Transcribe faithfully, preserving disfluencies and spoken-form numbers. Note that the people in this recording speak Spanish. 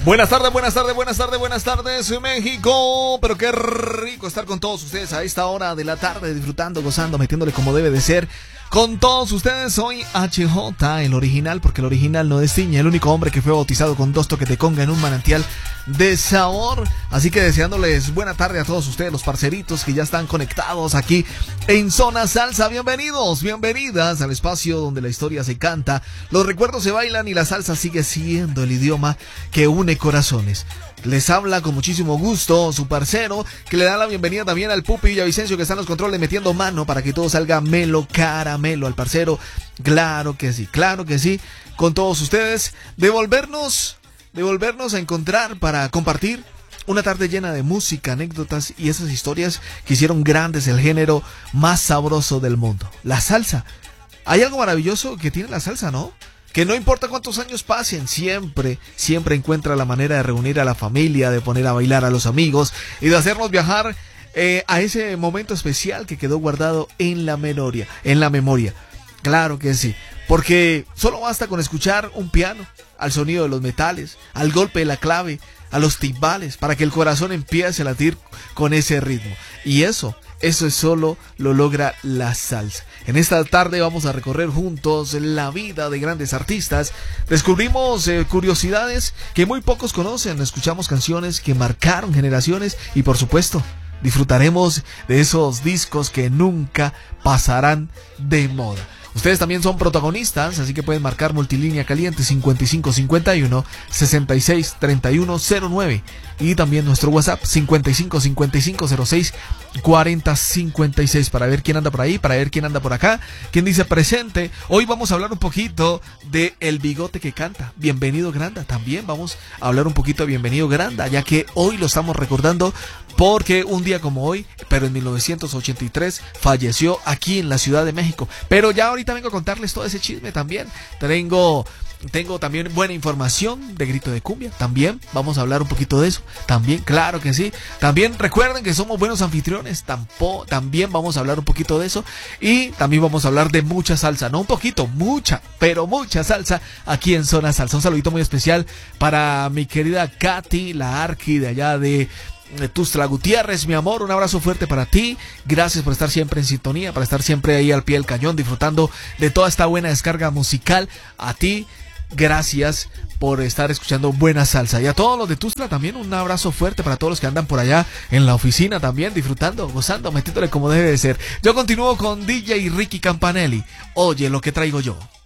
Buenas tardes, buenas tardes, buenas tardes, buenas tardes, México. Pero qué rico estar con todos ustedes a esta hora de la tarde, disfrutando, gozando, metiéndole como debe de ser. Con todos ustedes soy H J, el original, porque el original no destiña, el único hombre que fue bautizado con dos toques de conga en un manantial de sabor. Así que deseándoles buena tarde a todos ustedes, los parceritos que ya están conectados aquí en Zona Salsa. Bienvenidos, bienvenidas al espacio donde la historia se canta, los recuerdos se bailan y la salsa sigue siendo el idioma que une corazones. Les habla con muchísimo gusto su parcero, que le da la bienvenida también al Pupi Villavicencio, que está en los controles metiendo mano para que todo salga melo, caramelo al parcero. Claro que sí, claro que sí, con todos ustedes, devolvernos, devolvernos a encontrar para compartir una tarde llena de música, anécdotas y esas historias que hicieron grandes el género más sabroso del mundo, la salsa. Hay algo maravilloso que tiene la salsa, ¿no? Que no importa cuántos años pasen, siempre, siempre encuentra la manera de reunir a la familia, de poner a bailar a los amigos y de hacernos viajar eh, a ese momento especial que quedó guardado en la memoria, en la memoria. Claro que sí, porque solo basta con escuchar un piano, al sonido de los metales, al golpe de la clave, a los timbales, para que el corazón empiece a latir con ese ritmo. Y eso, eso es solo lo logra la salsa. En esta tarde vamos a recorrer juntos la vida de grandes artistas. Descubrimos eh, curiosidades que muy pocos conocen. Escuchamos canciones que marcaron generaciones y, por supuesto, disfrutaremos de esos discos que nunca pasarán de moda. Ustedes también son protagonistas, así que pueden marcar multilínea caliente cincuenta y cinco cincuenta y uno sesenta y seis treinta y uno cero nueve y también nuestro WhatsApp cincuenta y cinco cincuenta y cinco cero seis cuarenta cincuenta y seis para ver quién anda por ahí, para ver quién anda por acá, quién dice presente. Hoy vamos a hablar un poquito de El Bigote que Canta, Bienvenido Granda. También vamos a hablar un poquito de Bienvenido Granda, ya que hoy lo estamos recordando porque un día como hoy, pero en mil novecientos ochenta y tres, falleció aquí en la Ciudad de México. Pero ya ahorita vengo a contarles todo ese chisme también. Tengo... Tengo también buena información de Grito de Cumbia. También vamos a hablar un poquito de eso. También, claro que sí. También recuerden que somos buenos anfitriones. Tampoco, también vamos a hablar un poquito de eso. Y también vamos a hablar de mucha salsa. No un poquito, mucha, pero mucha salsa aquí en Zona Salsa. Un saludito muy especial para mi querida Katy, la Arqui de allá de Tuxtla Gutiérrez, mi amor, un abrazo fuerte para ti. Gracias por estar siempre en sintonía, para estar siempre ahí al pie del cañón, disfrutando de toda esta buena descarga musical. A ti, gracias por estar escuchando buena salsa. Y a todos los de Tuxtla también un abrazo fuerte para todos los que andan por allá en la oficina también, disfrutando, gozando, metiéndole como debe de ser. Yo continúo con D J Ricky Campanelli. Oye lo que traigo yo.